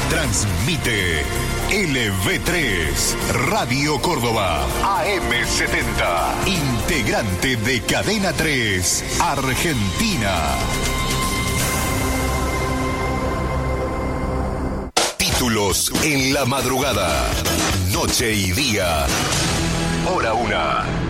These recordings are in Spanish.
Transmite LV3, Radio Córdoba, AM70, integrante de Cadena 3, Argentina. Títulos en la madrugada, noche y día, hora 1.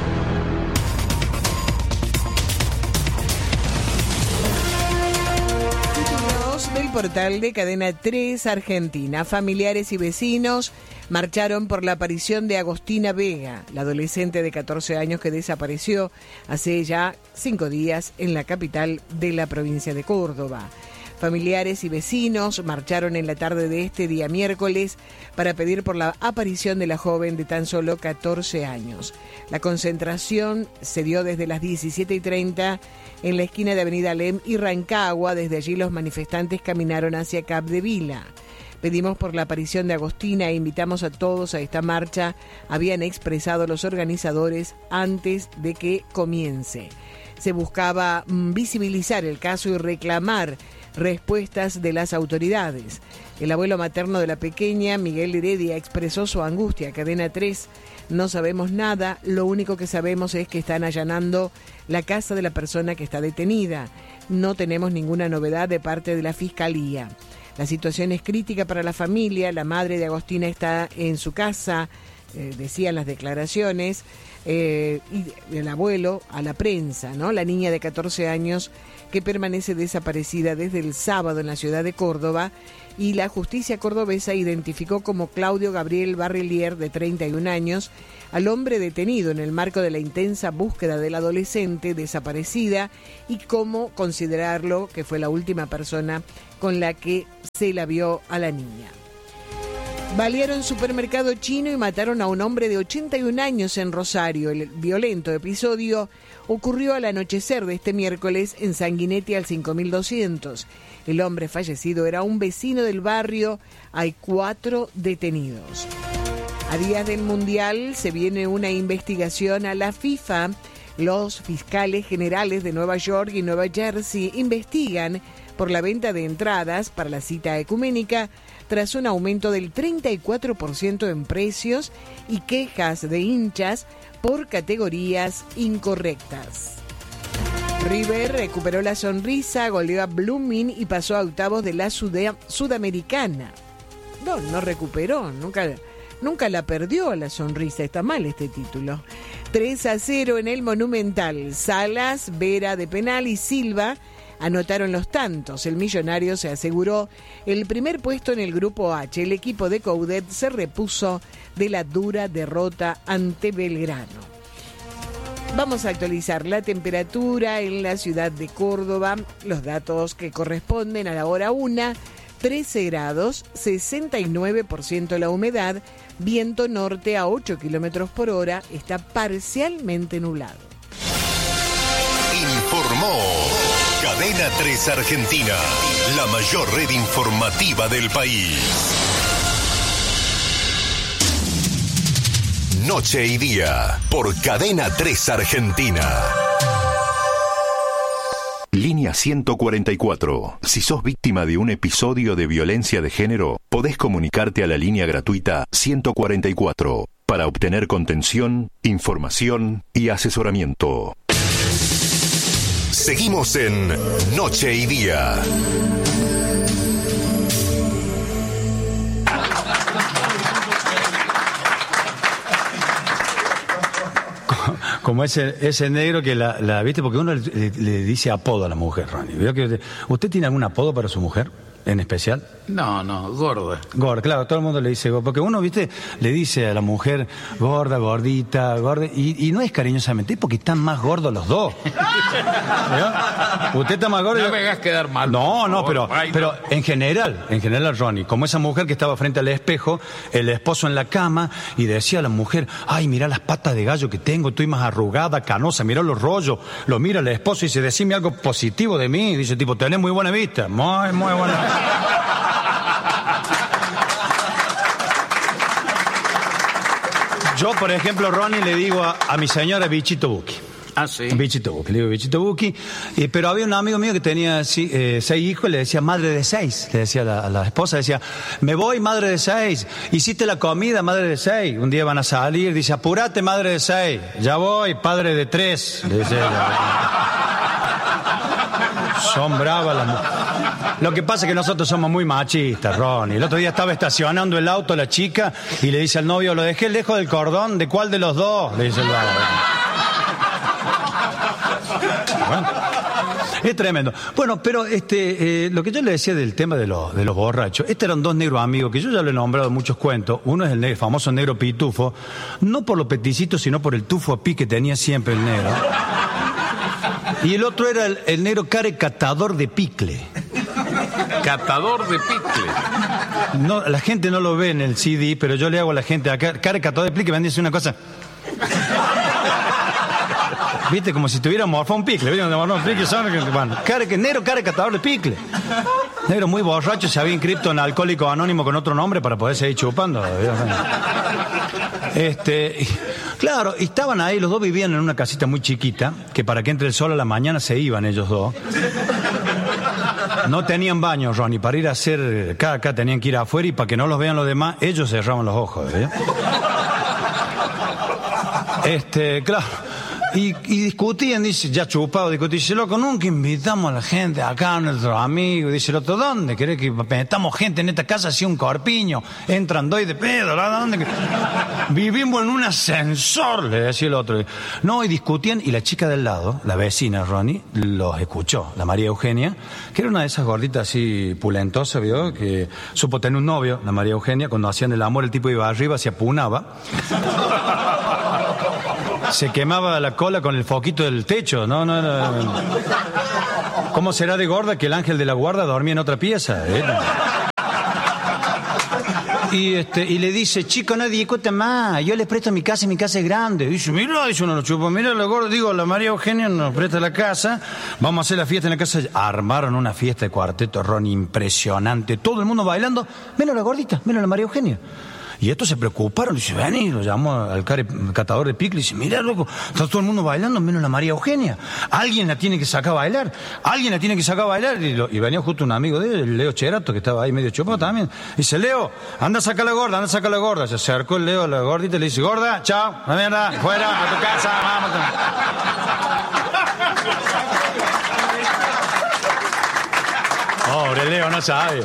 Del portal de Cadena 3 Argentina. Familiares y vecinos marcharon por la aparición de Agostina Vega, la adolescente de 14 años que desapareció hace ya 5 días en la capital de la provincia de Córdoba. Familiares y vecinos marcharon en la tarde de este día miércoles para pedir por la aparición de la joven de tan solo 14 años. La concentración se dio desde las 17:30 en la esquina de Avenida Alem y Rancagua. Desde allí los manifestantes caminaron hacia Capdevila. Pedimos por la aparición de Agostina e invitamos a todos a esta marcha, habían expresado los organizadores antes de que comience. Se buscaba visibilizar el caso y reclamar respuestas de las autoridades. El abuelo materno de la pequeña, Miguel Heredia, expresó su angustia. Cadena 3, no sabemos nada, lo único que sabemos es que están allanando la casa de la persona que está detenida. No tenemos ninguna novedad de parte de la Fiscalía. La situación es crítica para la familia, la madre de Agostina está en su casa, decían las declaraciones, y el abuelo a la prensa, ¿no? La niña de 14 años que permanece desaparecida desde el sábado en la ciudad de Córdoba, y la justicia cordobesa identificó como Claudio Gabriel Barrelier, de 31 años, al hombre detenido en el marco de la intensa búsqueda de la adolescente desaparecida y cómo considerarlo que fue la última persona con la que se la vio a la niña. Balearon supermercado chino y mataron a un hombre de 81 años en Rosario. El violento episodio ocurrió al anochecer de este miércoles en Sanguinetti al 5200. El hombre fallecido era un vecino del barrio. Hay 4 detenidos. A días del Mundial se viene una investigación a la FIFA. Los fiscales generales de Nueva York y Nueva Jersey investigan por la venta de entradas para la cita ecuménica tras un aumento del 34% en precios y quejas de hinchas por categorías incorrectas. River recuperó la sonrisa, goleó a Blooming y pasó a octavos de la Sudamericana. No recuperó, nunca la perdió la sonrisa, está mal este título. 3-0 en el Monumental. Salas, Vera de penal y Silva anotaron los tantos. El Millonario se aseguró el primer puesto en el Grupo H. El equipo de Coudet se repuso de la dura derrota ante Belgrano. Vamos a actualizar la temperatura en la ciudad de Córdoba. Los datos que corresponden a la hora 1. 13 grados, 69% la humedad, viento norte a 8 kilómetros por hora, está parcialmente nublado. Informó Cadena 3 Argentina, la mayor red informativa del país. Noche y día, por Cadena 3 Argentina. Línea 144. Si sos víctima de un episodio de violencia de género, podés comunicarte a la línea gratuita 144 para obtener contención, información y asesoramiento. Seguimos en Noche y Día. Como ese negro que la ¿viste? Porque uno le dice apodo a la mujer, Ronnie. ¿Vio que usted tiene algún apodo para su mujer en especial? No, gorda. Gorda, claro, todo el mundo le dice gorda. Porque uno, ¿viste? Le dice a la mujer gorda, gordita, gorda. Y no es cariñosamente, es porque están más gordos los dos. ¿Vio? Usted está más gordo. No me hagas quedar mal. No, pero en general, Ronnie, como esa mujer que estaba frente al espejo, el esposo en la cama, y decía a la mujer, ay, mirá las patas de gallo que tengo, estoy más arrugada, canosa, mirá los rollos. Lo mira el esposo y dice, decime algo positivo de mí. Dice, tipo, tenés muy buena vista. Muy buena vista. Yo, por ejemplo, Ronnie, le digo a mi señora Bichito Buki. Ah, sí. Bichito Buki, le digo Bichito Buki. Pero había un amigo mío que tenía 6 hijos y le decía madre de 6. Le decía a la esposa, decía, me voy, madre de 6. Hiciste la comida, madre de 6. Un día van a salir, dice, apúrate, madre de 6. Ya voy, padre de 3. Le decía, son bravas las mujeres. Lo que pasa es que nosotros somos muy machistas, Ronnie. El otro día estaba estacionando el auto la chica y le dice al novio, lo dejé lejos del cordón, ¿de cuál de los dos? Le dice el vago. Bueno, es tremendo. Bueno, pero lo que yo le decía del tema de los borrachos, eran 2 negros amigos que yo ya lo he nombrado en muchos cuentos. Uno es el famoso negro pitufo, no por los peticitos, sino por el tufo a pi que tenía siempre el negro. Y el otro era el negro care catador de picle. Catador de picle. No, la gente no lo ve en el CD, pero yo le hago a la gente acá, care catador de picle, me dice una cosa. Viste, como si tuviera morfado un picle. ¿Viste? Un picle son, bueno, negro care catador de picle. Negro muy borracho, se había inscrito en Alcohólico Anónimo con otro nombre para poder seguir chupando. Claro, y estaban ahí, los dos vivían en una casita muy chiquita, que para que entre el sol a la mañana se iban ellos dos. No tenían baño, Ronnie, para ir a hacer caca tenían que ir afuera y para que no los vean los demás, ellos cerraban los ojos. Claro. Y discutían, dice, ya chupado, dice, loco, nunca invitamos a la gente acá, a nuestros amigos. Dice el otro, ¿dónde querés que metamos gente en esta casa así un corpiño? Entran 2 de pedo, ¿dónde? Vivimos en un ascensor, le decía el otro. No, y discutían, y la chica del lado, la vecina, Ronnie, los escuchó, la María Eugenia, que era una de esas gorditas así pulentosas, ¿vio? Que supo tener un novio, la María Eugenia, cuando hacían el amor, el tipo iba arriba, se apunaba. Se quemaba la cola con el foquito del techo, no. ¿Cómo será de gorda que el ángel de la guarda dormía en otra pieza? Y le dice, chico, no discute más, yo les presto mi casa y mi casa es grande. Dice, mira, dice uno lo chupa, mira la gorda, digo, la María Eugenia nos presta la casa, vamos a hacer la fiesta en la casa. Armaron una fiesta de cuarteto, Ron, impresionante, todo el mundo bailando, menos la gordita, menos la María Eugenia. Y estos se preocuparon, dice, vení, lo llamó al catador de picle, y dice, mira, loco, está todo el mundo bailando, menos la María Eugenia. Alguien la tiene que sacar a bailar, y venía justo un amigo de él, el Leo Cherato, que estaba ahí medio chupado también. Dice, Leo, anda a sacar la gorda. Se acercó el Leo a la gordita y le dice, gorda, chao, la mierda, fuera, a tu casa, vamos. Pobre Leo, no sabe.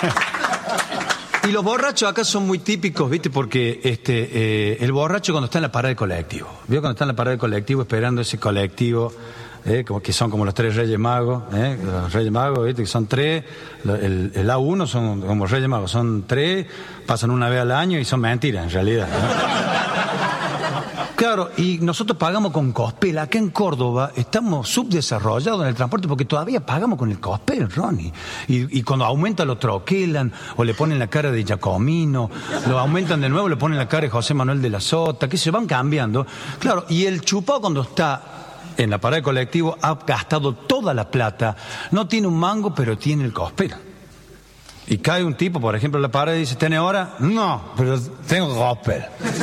Y los borrachos acá son muy típicos, ¿viste? Porque el borracho cuando está en la parada del colectivo, ¿vio? Cuando está en la parada del colectivo esperando ese colectivo, como que son como los 3 Reyes Magos, los Reyes Magos, ¿viste? Que son 3, el A1 son como Reyes Magos, son 3, pasan una vez al año y son mentiras en realidad, ¿no? Claro, y nosotros pagamos con Cospel. Acá en Córdoba estamos subdesarrollados en el transporte porque todavía pagamos con el Cospel, Ronnie. Y cuando aumenta lo troquelan o le ponen la cara de Giacomino, lo aumentan de nuevo, le ponen la cara de José Manuel de la Sota, que se van cambiando. Claro, y el chupado cuando está en la parada de colectivo ha gastado toda la plata. No tiene un mango, pero tiene el Cospel. Y cae un tipo, por ejemplo, en la parada y dice, ¿tiene hora? No, pero tengo Cospel.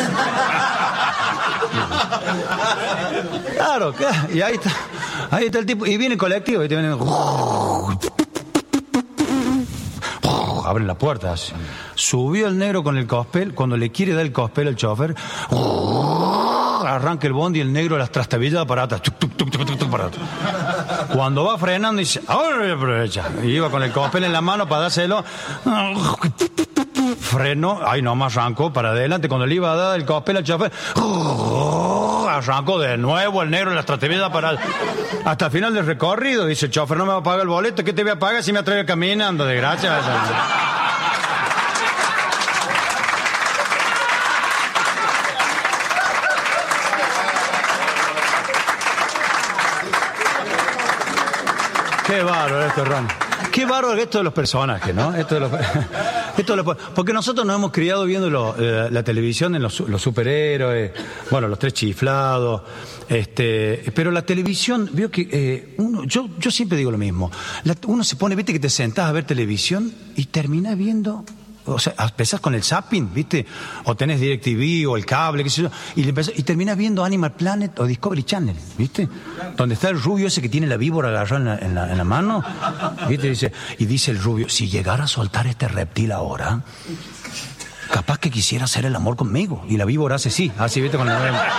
Claro, y ahí está el tipo, y viene el colectivo, y te vienen, abren la puerta, así. Subió el negro con el Cospel, cuando le quiere dar el Cospel al chofer, arranca el bondi y el negro las trastabillas para atrás, para atrás. Cuando va frenando dice, ahora voy a aprovechar, y iba con el Cospel en la mano para dárselo, frenó, ahí nomás arrancó para adelante, cuando le iba a dar el Cospel al chofer, arrancó de nuevo el negro en la estrategia para hasta el final del recorrido. Dice el chofer, no me va a pagar el boleto, ¿qué te voy a pagar si me atrevo caminando? De gracia. Qué bárbaro esto, Ron. Qué bárbaro esto de los personajes, ¿no? Porque nosotros nos hemos criado viendo la televisión en los superhéroes, bueno, los 3 chiflados, pero la televisión, veo que yo siempre digo lo mismo. Uno se pone, viste que te sentás a ver televisión y termina viendo O sea, empezás con el zapping, ¿viste? O tenés DirecTV o el cable, qué sé yo, y terminás viendo Animal Planet o Discovery Channel, ¿viste? Donde está el rubio ese que tiene la víbora agarrada en la mano, ¿viste? Dice el rubio, si llegara a soltar este reptil ahora, capaz que quisiera hacer el amor conmigo. Y la víbora hace sí, así, ¿viste? Con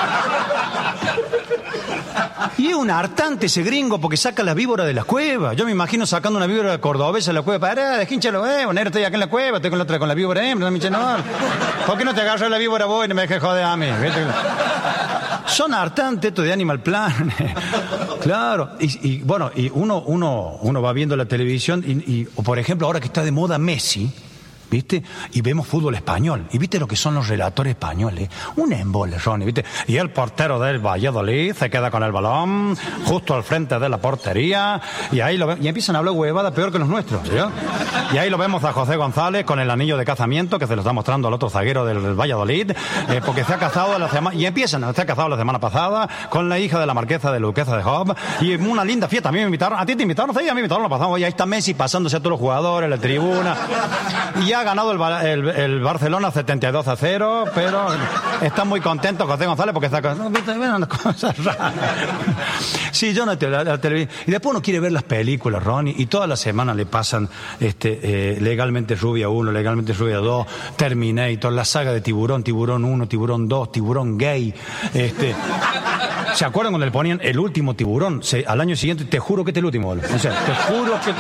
Y es un hartante ese gringo porque saca la víbora de la cueva. Yo me imagino sacando una víbora cordobesa de la cueva. Pará, dejínchalo, negro, estoy acá en la cueva, estoy con la víbora hembra, no. ¿Por qué no te agarras la víbora vos y no me dejes joder a mí? ¿Viste? Son hartantes estos de Animal Planet. Claro. Y bueno, y uno va viendo la televisión o por ejemplo, ahora que está de moda Messi, ¿viste? Y vemos fútbol español. ¿Y viste lo que son los relatores españoles? Un embole, Ronnie, ¿viste? Y el portero del Valladolid se queda con el balón justo al frente de la portería y ahí y empiezan a hablar huevada peor que los nuestros, ¿sí? Y ahí lo vemos a José González con el anillo de casamiento que se lo está mostrando al otro zaguero del Valladolid, porque se ha casado se ha casado la semana pasada con la hija de la marquesa de Luqueza de Job y una linda fiesta. A mí me invitaron, a ti te invitaron, sí, a mí me invitaron, lo pasamos, y ahí está Messi pasándose a todos los jugadores, la tribuna, y ya ha ganado el Barcelona 72-0, pero está muy contento José González porque está con unas cosas raras. Sí, yo no la televisión. Y después uno quiere ver las películas, Ronnie, y toda la semana le pasan Legalmente Rubia 1, Legalmente Rubia 2, Terminator, la saga de Tiburón, Tiburón 1, Tiburón 2, Tiburón Gay. ¿Se acuerdan cuando le ponían el último Tiburón? Al año siguiente, te juro que este es el último. O sea, te juro que...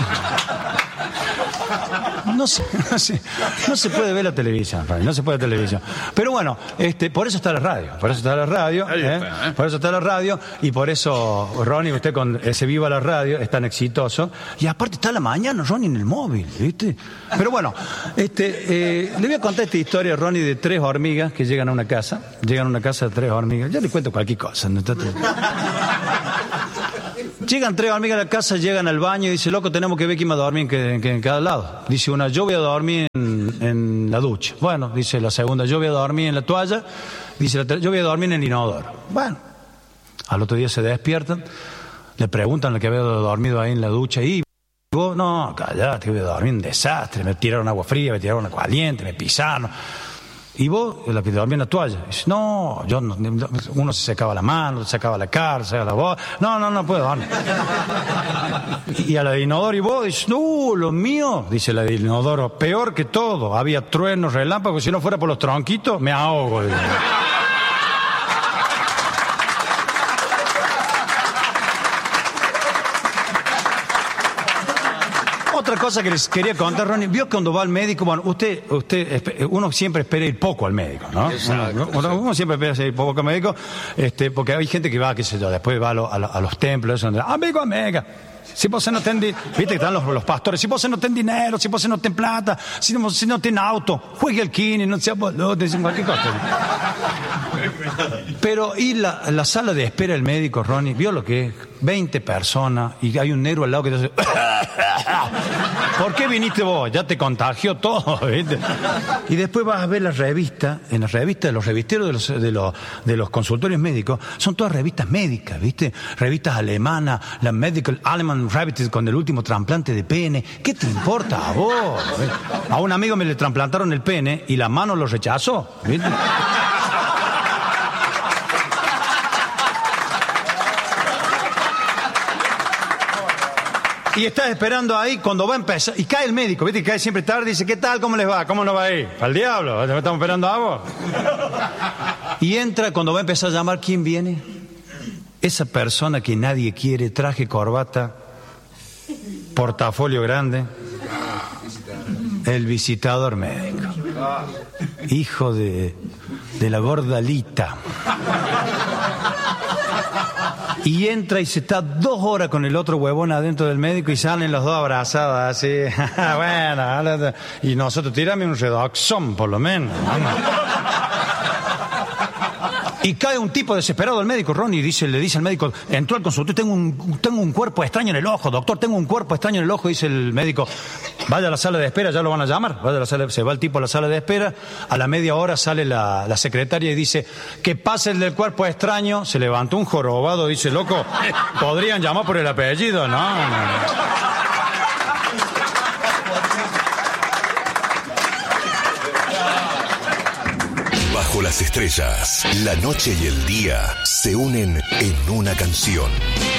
No se puede ver la televisión, no se puede ver televisión. Pero bueno, por eso está la radio, por eso está la radio, y por eso, Ronnie, usted con ese Viva la Radio es tan exitoso. Y aparte está a la mañana, Ronnie, en el móvil, ¿viste? Pero bueno, le voy a contar esta historia, Ronnie, de 3 hormigas que llegan a una casa de 3 hormigas. Ya le cuento cualquier cosa, ¿no? Llegan 3 hormigas a la casa, llegan al baño y dice, loco, tenemos que ver quién va a dormir en cada lado. Dice una, yo voy a dormir en la ducha. Bueno, dice la segunda, yo voy a dormir en la toalla. Dice la tercera, yo voy a dormir en el inodoro. Bueno, al otro día se despiertan, le preguntan al que había dormido ahí en la ducha y vos, no, callate, voy a dormir en desastre. Me tiraron agua fría, me tiraron agua caliente, me pisaron. Y vos, la que dormía en la toalla, dice, no, yo no, uno se secaba la mano, se sacaba la cara, se sacaba la voz, no puedo dormir. Y a la de inodoro, y vos, dice, no, lo mío, dice la de inodoro, peor que todo, había truenos, relámpagos, si no fuera por los tronquitos, me ahogo. Otra cosa que les quería contar, Ronnie, vio cuando va al médico, bueno, uno siempre espera ir poco al médico, ¿no? Uno siempre espera ir poco al médico, porque hay gente que va, qué sé yo, después va a los templos, donde, amigo, si vos no tenés, viste que están los pastores, si vos no tenés dinero, si vos no tenés plata, si no tenés auto, juegue al kine, no seas boludo, dicen cualquier cosa. Pero y la sala de espera del médico, Ronnie, vio lo que es, 20 personas, y hay un negro al lado que te hace... ¿Por qué viniste vos? Ya te contagió todo, ¿viste? Y después vas a ver las revistas, en las revistas de los revisteros de los consultorios médicos, son todas revistas médicas, ¿viste? Revistas alemanas, la Medical Alemán Revista con el último trasplante de pene. ¿Qué te importa a vos? A un amigo me le trasplantaron el pene y la mano lo rechazó, ¿viste? Y estás esperando ahí cuando va a empezar. Y cae el médico, ¿viste? Y cae siempre tarde y dice, ¿qué tal? ¿Cómo les va? ¿Cómo no va a ir? ¿Al diablo? ¿Estamos esperando a vos? Y entra cuando va a empezar a llamar, ¿quién viene? Esa persona que nadie quiere, traje, corbata, portafolio grande. El visitador médico. Hijo de la gordalita. Y entra y se está 2 horas con el otro huevón adentro del médico y salen los dos abrazados así. Bueno, y nosotros, tírame un redoxón por lo menos. Y cae un tipo desesperado al médico, Ronnie, y le dice al médico, entró al consultorio, tengo un cuerpo extraño en el ojo, doctor, tengo un cuerpo extraño en el ojo, dice el médico, vaya a la sala de espera, ya lo van a llamar, se va el tipo a la sala de espera, a la media hora sale la secretaria y dice, que pase el del cuerpo extraño, se levantó un jorobado, dice, loco, podrían llamar por el apellido, no. Bajo las estrellas, la noche y el día se unen en una canción.